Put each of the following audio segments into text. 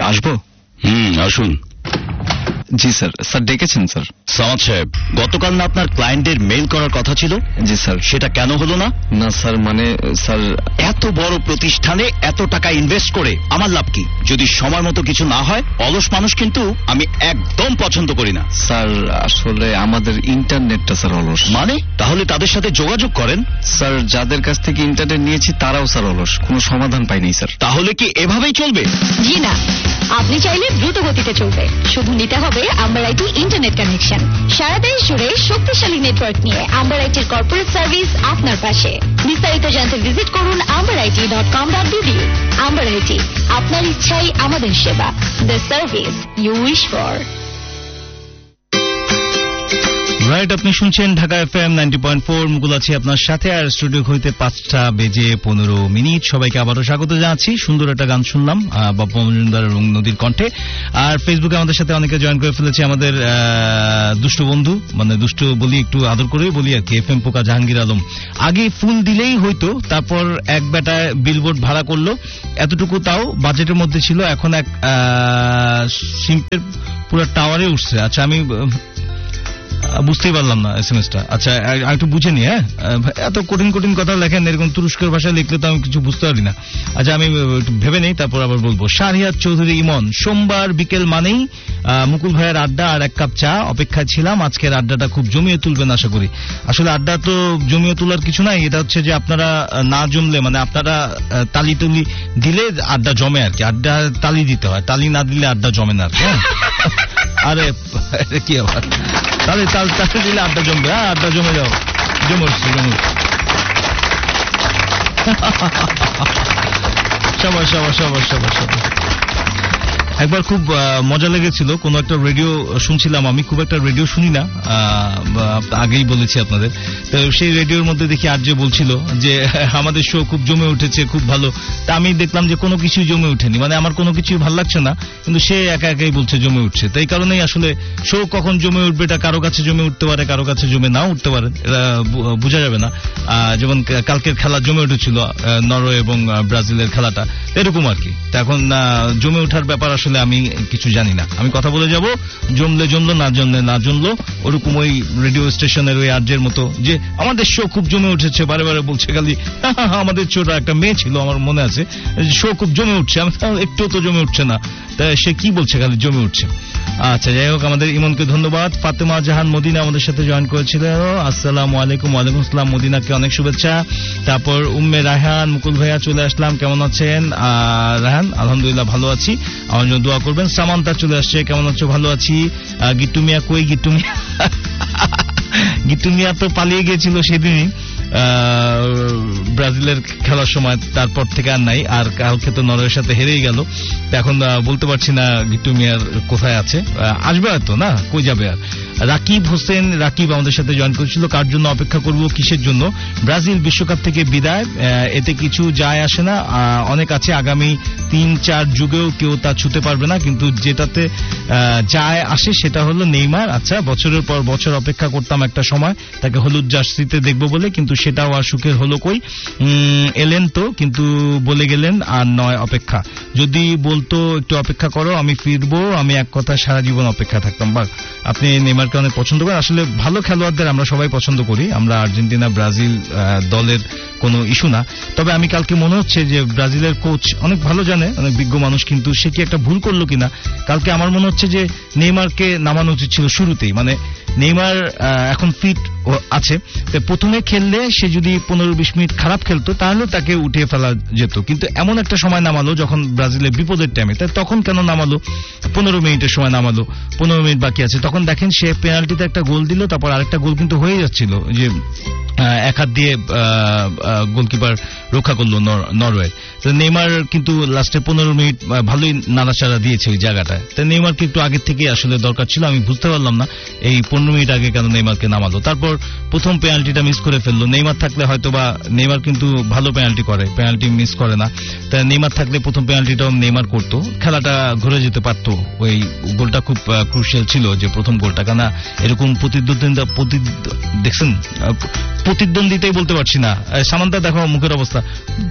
আসবো? আসুন। জি sir. Sir ডেকেছেন স্যার? সামাদ সাহেব, গতকাল না আপনার ক্লায়েন্টের মেইল করার কথা ছিল? জি স্যার। সেটা কেন হলো না? না স্যার, মানে স্যার, এত বড় প্রতিষ্ঠানে এত টাকা ইনভেস্ট করে আমার লাভ কি? যদি সময় মতো কিছু না হয়, অলস মানুষ কিন্তু আমি একদম পছন্দ করি না। স্যার আসলে আমাদের ইন্টারনেটটা স্যার অলস। মানে? তাহলে তাদের সাথে যোগাযোগ করেন। স্যার যাদের কাছ থেকে ইন্টারনেট নিয়েছি তারাও স্যার অলস, কোনো সমাধান পাইনি স্যার। তাহলে কি এভাবেই চলবে? জি না, আপনি চাইলে দ্রুত গতিতে চলবে। শুধু নিতে হবে আম্বার আইটি ইন্টারনেট কানেকশন। সারা দেশ জুড়ে শক্তিশালী নেটওয়ার্ক নিয়ে আম্বার আইটির কর্পোরেট সার্ভিস আপনার পাশে। বিস্তারিত জানতে ভিজিট করুন amberit.com.bd। আম্বার আইটি, আপনার ইচ্ছাই আমাদের সেবা। The service you wish for. Right, আপনি শুনছেন ঢাকা FM 90.4। মুকুল আছি আপনার সাথে, আর স্টুডিও হইতে 5:15 সবাইকে আবারও স্বাগত জানাচ্ছি। সুন্দর একটা গান শুনলাম বাপ্পা মজুমদার এবং নদীর কণ্ঠে। আর ফেসবুকে আমাদের সাথে অনেকে জয়েন করে ফেলেছে, আমাদের দুষ্ট বন্ধু, মানে দুষ্ট বলি একটু আদর করেই বলি আর কি, FM পোকা জাহাঙ্গীর আলম। আগে ফুল দিলেই হইতো, তারপর এক বেটায় বিলবোর্ড ভাড়া করলো, এতটুকু তাও বাজেটের মধ্যে ছিল। এখন এক সিম্পের পুরো টাওয়ারে উঠছে। আচ্ছা, আমি বুঝতেই পারলাম না এসএমএসটা। আচ্ছা একটু বুঝে নি। এত কঠিন কঠিন কথা লেখেন, এরকম তুরস্কের ভাষায় লিখলে তো আমি কিছু বুঝতে পারি না। আচ্ছা আমি একটু ভেবে নেই, তারপর আবার বলবো। শাহরিয়ার চৌধুরী ইমন, সোমবার বিকেল মানেই মুকুল ভাইয়ের আড্ডা আর এক কাপ চা অপেক্ষায় ছিলাম। আজকের আড্ডাটা খুব জমিয়ে তুলবেন আশা করি। আসলে আড্ডা তো জমিয়ে তোলার কিছু নাই, এটা হচ্ছে যে আপনারা না জমলে, মানে আপনারা তালি তুলি দিলে আড্ডা জমে আর কি। আড্ডা তালি দিতে হয়, তালি না দিলে আড্ডা জমে না আর কি। আরে কি আবার তাহলে তালে দিলে আড্ডা জমবে। আড্ডা জমে যাও, জমুস। সবাস সবাস সবাস সবাস সবাস। একবার খুব মজা লেগেছিল, কোন একটা রেডিও শুনছিলাম আমি, খুব একটা রেডিও শুনি না, আগেই বলেছি আপনাদের। তো সেই রেডিওর মধ্যে দেখি আরজে বলছিল যে আমাদের শো খুব জমে উঠেছে, খুব ভালো। তা আমি দেখলাম যে কোনো কিছুই জমে উঠেনি, মানে আমার কোনো কিছুই ভালো লাগছে না, কিন্তু সে একা একাই বলছে জমে উঠছে। তো এই কারণেই আসলে শো কখন জমে উঠবে এটা কারো কাছে জমে উঠতে পারে, কারো কাছে জমে নাও উঠতে পারে, এটা বোঝা যাবে না। যেমন কালকের খেলা জমে উঠেছিল, নরওয়ে এবং ব্রাজিলের খেলাটা, এরকম আর কি। তা এখন জমে ওঠার ব্যাপার আসলে আমি কিছু জানি না, আমি কথা বলে যাব। জমলে জমলো, না জমলে না জমলো, ওরকম ওই রেডিও স্টেশনের ওই আর্জের মতো যে আমাদের শো খুব জমে উঠেছে, বারে বারে বলছে খালি আমাদের শোটা। একটা মেয়ে ছিল আমার মনে আছে, শো খুব জমে উঠছে, আমি একটু তো জমে উঠছে না, তা সে কি বলছে খালি জমে উঠছে। আচ্ছা যাই হোক, আমাদের ইমনকে ধন্যবাদ। ফাতেমা জাহান মদিনা আমাদের সাথে জয়েন করেছিল, আসসালামু আলাইকুম। ওয়ালাইকুম আসসালাম, মদিনাকে অনেক শুভেচ্ছা। তারপর উম্মে রায়হান, মুকুল ভাইয়া চলে আসলাম, কেমন আছেন? রায়হান আলহামদুলিল্লাহ ভালো আছি, আমার জন্য দোয়া করবেন। সামান্তা চলে আসছে, কেমন আছো? ভালো আছি। গিট্টু মিয়া কই? গিট্টু মিয়া গিট্টু মিয়া তো পালিয়ে গিয়েছিল সেদিনই ব্রাজিলের খেলার সময়, তারপর থেকে আর নাই। আর কালকে তো নরওয়ের সাথে হেরেই গেল, এখন বলতে পারছি না গিট্টু মিয়ার কোথায় আছে, আসবে হয়তো, না কই যাবে আর। রাকিব হোসেন, রাকিব আমাদের সাথে জয়েন করেছিল, কার জন্য অপেক্ষা করব, কিসের জন্য? ব্রাজিল বিশ্বকাপ থেকে বিদায়, এতে কিছু যায় আসে না, অনেক আছে, আগামী 3-4 যুগেও কেউ তা ছুতে পারবে না, কিন্তু যেটাতে যায় আসে সেটা হলো নেইমার। আচ্ছা, বছরের পর বছর অপেক্ষা করতাম একটা সময় তাকে হলুদ জার্সিতে দেখবো বলে, কিন্তু সেটাও আর সুখের হলো কই। এলেন তো, কিন্তু বলে গেলেন আর নয় অপেক্ষা। যদি বলতো একটু অপেক্ষা করো আমি ফিরবো, আমি এক কথা সারা জীবন অপেক্ষা থাকতাম। বা আপনি নেইমারকে অনেক পছন্দ করেন, আসলে ভালো খেলোয়াড়দের আমরা সবাই পছন্দ করি, আমরা আর্জেন্টিনা ব্রাজিল দলের কোনো ইস্যু না। তবে আমি কালকে মনে হচ্ছে যে ব্রাজিলের কোচ অনেক ভালো জানে, অনেক বিজ্ঞ মানুষ, কিন্তু সে কি একটা ভুল করলো কিনা কালকে আমার মনে হচ্ছে যে নেইমারকে নামানো উচিত ছিল শুরুতেই। মানে নেইমার এখন ফিট আছে, প্রথমে খেললে সে যদি 15-20 মিনিট খারাপ খেলতো তাহলে তাকে উঠিয়ে ফেলা যেত, কিন্তু এমন একটা সময় নামালো যখন ব্রাজিলের বিপদের টাইমে, তখন কেন নামালো? 15 মিনিটের সময় নামালো, 15 মিনিট বাকি আছে, তখন দেখেন সে পেনাল্টিতে একটা গোল দিল, তারপর আরেকটা গোল কিন্তু হয়ে যাচ্ছিল, যে এক হাত দিয়ে গোলকিপার রক্ষা করলো নরওয়ে। তো নেইমার কিন্তু লাস্টে 15 মিনিট ভালোই নাড়াচাড়া দিয়েছে ওই জায়গাটায়, তো নেইমারকে একটু আগের থেকে আসলে দরকার ছিল। আমি বুঝতে পারলাম না এই 15 মিনিট আগে কেন নেইমারকে নামালো। তারপর প্রথম পেনাল্টিটা মিস করে ফেললো, নেইমার থাকলে হয়তো বা, নেইমার কিন্তু ভালো পেনাল্টি করে, পেনাল্টি মিস করে না, তা নেইমার থাকলে প্রথম পেনাল্টিটাও নেইমার করতো, খেলাটা ঘুরে যেতে পারতো। ওই গোলটা খুব ক্রুশিয়াল ছিল, যে প্রথম গোলটা, কেন এরকম প্রতিদ্বন্দ্বিতা দেখছেন, প্রতিদ্বন্দ্বিতাই বলতে পারছি না। সামান্তা দেখো মুখের অবস্থা,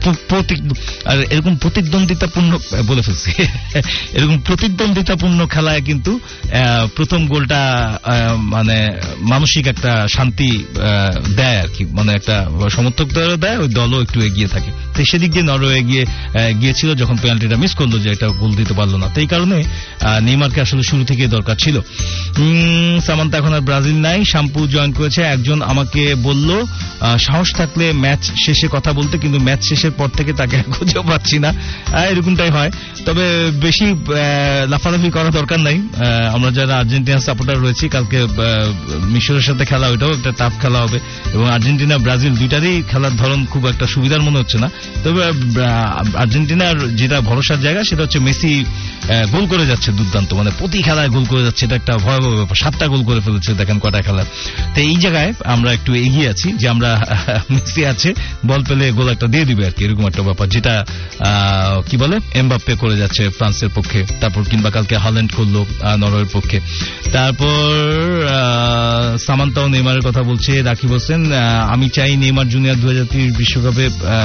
আর এরকম প্রতিদ্বন্দ্বিতাপূর্ণ বলে ফেলছি এরকম প্রতিদ্বন্দ্বিতাপূর্ণ খেলায় কিন্তু প্রথম গোলটা মানে মানসিক একটা শান্তি দেয় আর কি, মানে একটা সমর্থকদেরও দেয়, ওই দলও একটু এগিয়ে থাকে। তো সেদিক দিয়ে নরওয়ে গিয়েছিল যখন পেনাল্টিটা মিস করলো, যে এটা গোল দিতে পারলো না। তো এই কারণে নেইমারকে আসলে শুরু থেকে দরকার ছিল। সামান্তা এখন আর ব্রাজিল নাই, শ্যাম্পু জয়েন করেছে। একজন আমাকে বলল সাহস থাকলে ম্যাচ শেষে কথা বলতে, কিন্তু ম্যাচ শেষের পর থেকে তাকে খুঁজেও পাচ্ছি না। এরকমটাই হয়, তবে বেশি লাফালাফি করা দরকার নাই। আমরা যারা আর্জেন্টিনা সাপোর্টার রয়েছি, কালকে মিশরের সাথে খেলা, ওইটাও একটা টাফ খেলা হবে, এবং আর্জেন্টিনা ব্রাজিল দুইটারই খেলার ধরন খুব একটা সুবিধার মনে হচ্ছে না। তবে আর্জেন্টিনার যেটা ভরসার জায়গা সেটা হচ্ছে মেসি গোল করে যাচ্ছে দুর্দান্ত, মানে প্রতি খেলায় গোল করে যাচ্ছে, এটা একটা ভয়াবহ ব্যাপার। 7টা গোল করে ফেলেছে দেখেন কটা খেলা। তো এই জায়গায় আমরা একটু এগিয়ে আছি, যে আমরা মেসি আছে, বল পেলে গোল একটা দিয়ে দিবে আর কি, এরকম একটা ব্যাপার, যেটা কি বলে এমবাপ্পে করে যাচ্ছে ফ্রান্সের পক্ষে, তারপর কিংবা কালকে হল্যান্ড করলো নরওয়ের পক্ষে। তারপর সামান্তাও নেইমারের কথা বলছে। রাকিব হোসেন, আমি চাই নেইমার জুনিয়র 2030 বিশ্বকাপে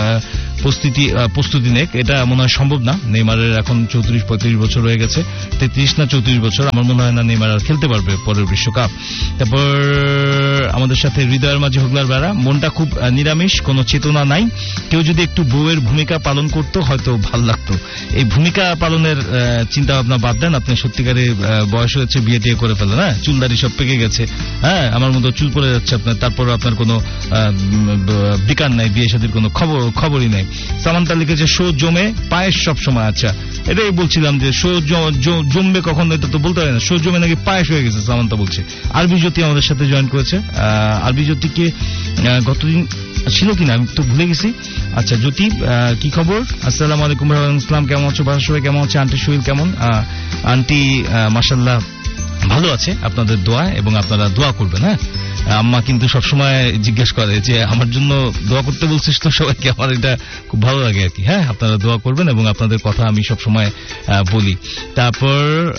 প্রস্তুতি নেক। এটা মনে হয় সম্ভব না, নেইমারের এখন 34-35 বছর হয়ে গেছে, 33 না 34 বছর। আমার মনে হয় না নেইমার আর খেলতে পারবে পরের বিশ্বকাপ। তারপর আমাদের সাথে হৃদয়ের মাঝে হোগলার বেড়া, মনটা খুব নিরামিষ, কোনো চেতনা নাই, কেউ যদি একটু বউয়ের ভূমিকা পালন করতো হয়তো ভাল লাগতো। এই ভূমিকা পালনের চিন্তা ভাবনা বাদ দেন, আপনি সত্যিকারে বয়স হয়েছে, বিয়ে টিয়ে করে ফেলেন, হ্যাঁ, চুলদারি সব পেকে গেছে, হ্যাঁ, আমার মতো চুল পড়ে যাচ্ছে আপনার, তারপর আপনার কোনো বিকার নাই, বিয়ে শাদীর কোনো খবরই নাই। সামান্তা লিখেছে শো জমে পায়েস সব সময়। আচ্ছা, এটাই বলছিলাম যে শো জমবে কখন, এটা তো বলতে পারি না, শো জমে নাকি পায়েস হয়ে গেছে সামান্তা বলছে। আরবি জ্যোতি আমাদের সাথে জয়েন করেছে। আরবি জ্যোতিকে গতদিন ছিল কিনা আমি তো ভুলে গেছি। আচ্ছা জ্যোতি, কি খবর? আসসালামু আলাইকুম। ইসলাম, কেমন আছো? বাসার সবাই কেমন আছে? আন্টি শরীর কেমন? আন্টি মাশাআল্লাহ ভালো আছে, আপনাদের দোয়া, এবং আপনারা দোয়া করবেন। হ্যাঁ, আম্মা কিন্তু সবসময় জিজ্ঞেস করে যে আমার জন্য দোয়া করতে বলছিস তো সবাইকে, আমার এটা খুব ভালো লাগে আর কি। হ্যাঁ, আপনারা দোয়া করবেন, এবং আপনাদের কথা আমি সবসময় বলি। তারপর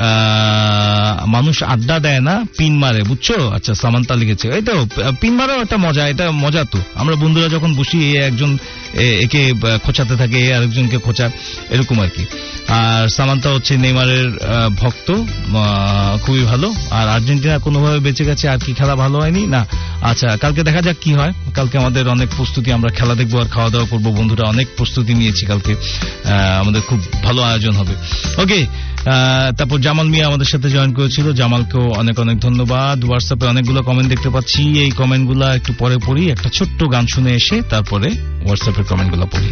মানুষ আড্ডা দেয় না, পিন মারে, বুঝছো? আচ্ছা, সামান্তা লিখেছে, এই তো পিন মারাও একটা মজা, এটা মজা তো। আমরা বন্ধুরা যখন বসি, একজন একে খোঁচাতে থাকে, আরেকজনকে খোঁচা, এরকম আর কি। আর সামান্তা হচ্ছে নেইমারের ভক্ত, খুবই ভালো। আর আর্জেন্টিনা কোনোভাবে বেঁচে গেছে, আর কি খেলা ভালো হয়নি না। আচ্ছা, কালকে দেখা যাক কি হয়। কালকে আমাদের অনেক প্রস্তুতি, আমরা খেলা দেখবো আর খাওয়া দাওয়া করবো, বন্ধুরা অনেক প্রস্তুতি নিয়েছি কালকে, আমাদের খুব ভালো আয়োজন হবে। ওকে, তারপর জামাল মিয়া আমাদের সাথে জয়েন করেছিল, জামালকেও অনেক অনেক ধন্যবাদ। হোয়াটসঅ্যাপে অনেকগুলো কমেন্ট দেখতে পাচ্ছি, এই কমেন্টগুলো একটু পরে পড়ি, একটা ছোট্ট গান শুনে এসে তারপরে হোয়াটসঅ্যাপের কমেন্টগুলো পড়ি।